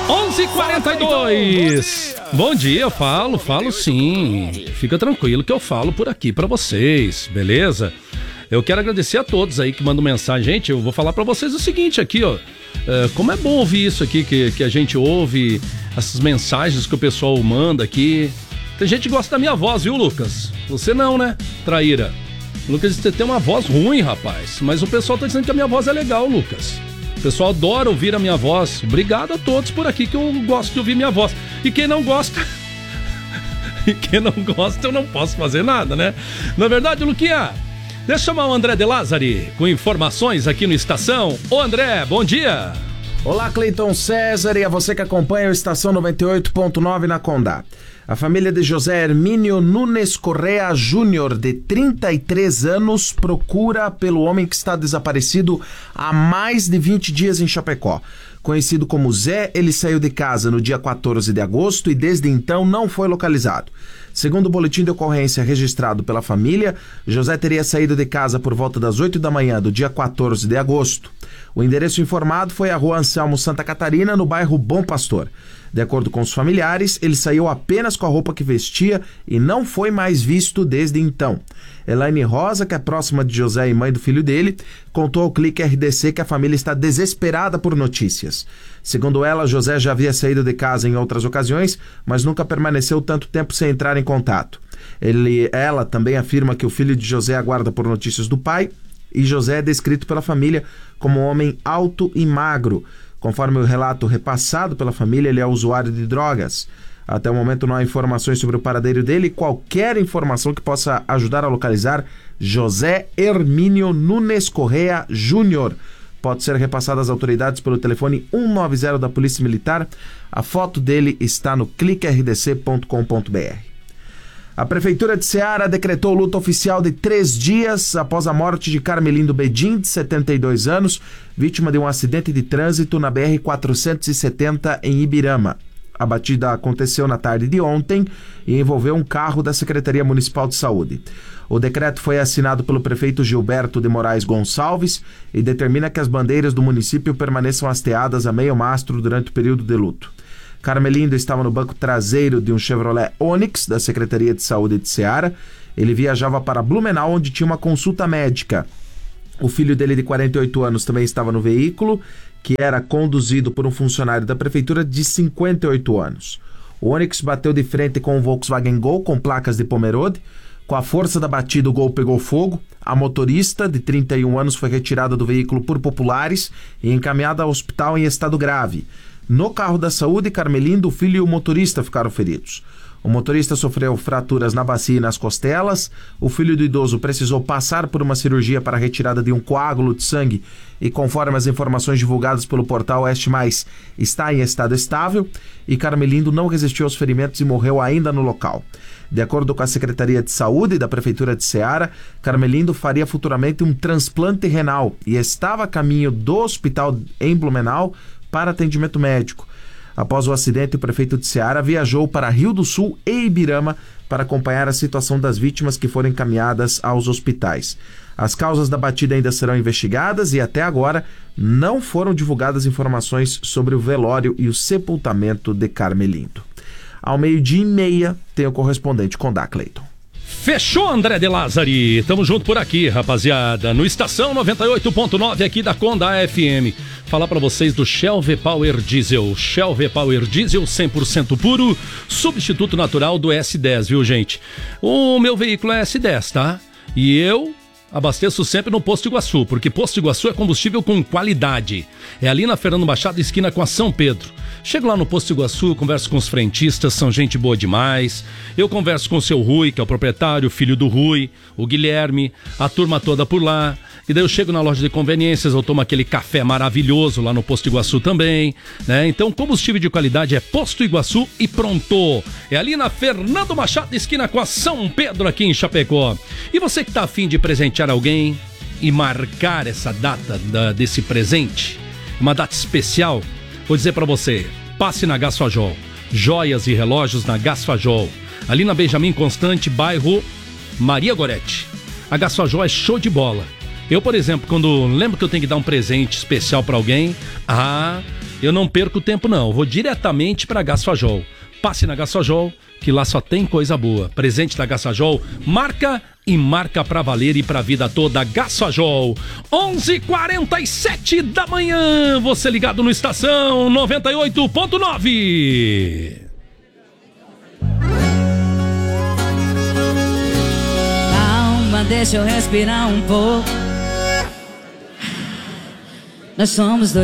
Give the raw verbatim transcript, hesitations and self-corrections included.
onze e quarenta e dois. Bom dia, eu falo, falo sim. Fica tranquilo que eu falo por aqui pra vocês, beleza? Eu quero agradecer a todos aí que mandam mensagem. Gente, eu vou falar pra vocês o seguinte aqui, ó. É, como é bom ouvir isso aqui, que, que a gente ouve, essas mensagens que o pessoal manda aqui. Tem gente que gosta da minha voz, viu, Lucas? Você não, né, traíra? Lucas, você tem uma voz ruim, rapaz. Mas o pessoal tá dizendo que a minha voz é legal, Lucas. O pessoal adora ouvir a minha voz. Obrigado a todos por aqui que eu gosto de ouvir minha voz. E quem não gosta... e quem não gosta, eu não posso fazer nada, né? Na verdade, Luquinha, deixa eu chamar o André De Lázari com informações aqui no Estação. Ô André, bom dia! Olá, Cleiton César e a você que acompanha o Estação noventa e oito ponto nove na Condá. A família de José Hermínio Nunes Correa Júnior, de trinta e três anos, procura pelo homem que está desaparecido há mais de vinte dias em Chapecó. Conhecido como Zé, ele saiu de casa no dia quatorze de agosto e desde então não foi localizado. Segundo o boletim de ocorrência registrado pela família, José teria saído de casa por volta das oito da manhã do dia quatorze de agosto. O endereço informado foi a rua Anselmo Santa Catarina, no bairro Bom Pastor. De acordo com os familiares, ele saiu apenas com a roupa que vestia e não foi mais visto desde então. Elaine Rosa, que é próxima de José e mãe do filho dele, contou ao Clique R D C que a família está desesperada por notícias. Segundo ela, José já havia saído de casa em outras ocasiões, mas nunca permaneceu tanto tempo sem entrar em contato. Ele, ela também afirma que o filho de José aguarda por notícias do pai, e José é descrito pela família como um homem alto e magro. Conforme o relato repassado pela família, ele é usuário de drogas. Até o momento não há informações sobre o paradeiro dele e qualquer informação que possa ajudar a localizar José Hermínio Nunes Correa Júnior pode ser repassada às autoridades pelo telefone cento e noventa da Polícia Militar. A foto dele está no clique r d c ponto com ponto b r. A Prefeitura de Ceará decretou luta oficial de três dias após a morte de Carmelindo Bedin, de setenta e dois anos, vítima de um acidente de trânsito na B R quatrocentos e setenta em Ibirama. A batida aconteceu na tarde de ontem e envolveu um carro da Secretaria Municipal de Saúde. O decreto foi assinado pelo prefeito Gilberto de Moraes Gonçalves e determina que as bandeiras do município permaneçam hasteadas a meio mastro durante o período de luto. Carmelindo estava no banco traseiro de um Chevrolet Onix da Secretaria de Saúde de Ceará. Ele viajava para Blumenau, onde tinha uma consulta médica. O filho dele, de quarenta e oito anos, também estava no veículo, que era conduzido por um funcionário da prefeitura de cinquenta e oito anos. O Onix bateu de frente com um Volkswagen Gol com placas de Pomerode. Com a força da batida, o Gol pegou fogo. A motorista, de trinta e um anos, foi retirada do veículo por populares e encaminhada ao hospital em estado grave. No carro da saúde, Carmelindo, o filho e o motorista ficaram feridos. O motorista sofreu fraturas na bacia e nas costelas. O filho do idoso precisou passar por uma cirurgia para a retirada de um coágulo de sangue e, conforme as informações divulgadas pelo portal Oeste Mais, está em estado estável. E Carmelindo não resistiu aos ferimentos e morreu ainda no local. De acordo com a Secretaria de Saúde da Prefeitura de Ceará, Carmelindo faria futuramente um transplante renal e estava a caminho do hospital em Blumenau para atendimento médico. Após o acidente, o prefeito de Ceará viajou para Rio do Sul e Ibirama para acompanhar a situação das vítimas que foram encaminhadas aos hospitais. As causas da batida ainda serão investigadas e até agora não foram divulgadas informações sobre o velório e o sepultamento de Carmelindo. Ao meio-dia e meia tem o correspondente Condá, Cleiton. Fechou, André De Lázari. Tamo junto por aqui, rapaziada. No Estação noventa e oito ponto nove aqui da Condá F M. Falar pra vocês do Shell V-Power Diesel. Shell V-Power Diesel cem por cento puro, substituto natural do S dez, viu, gente? O meu veículo é S dez, tá? E eu abasteço sempre no Posto Iguaçu, porque Posto Iguaçu é combustível com qualidade. É ali na Fernando Machado, esquina com a São Pedro. Chego lá no Posto Iguaçu, converso com os frentistas, são gente boa demais. Eu converso com o seu Rui, que é o proprietário, o filho do Rui, o Guilherme, a turma toda por lá. E daí eu chego na loja de conveniências, eu tomo aquele café maravilhoso lá no Posto Iguaçu também, né? Então, combustível de qualidade é Posto Iguaçu e pronto. É ali na Fernando Machado, esquina com a São Pedro, aqui em Chapecó. E você que tá afim de presentear alguém e marcar essa data da, desse presente, uma data especial, vou dizer pra você, passe na Gasfajol. Joias e relógios na Gasfajol. Ali na Benjamin Constante, bairro Maria Gorete. A Gasfajol é show de bola. Eu, por exemplo, quando lembro que eu tenho que dar um presente especial pra alguém, ah, eu não perco tempo não, eu vou diretamente para Gasfajol. Passe na Gasfajol, que lá só tem coisa boa. Presente da Gasfajol, marca e marca pra valer e pra vida toda. Gasfajol, onze e quarenta e sete da manhã, você ligado no Estação noventa e oito ponto nove. Calma, deixa eu respirar um pouco. Nós somos dois.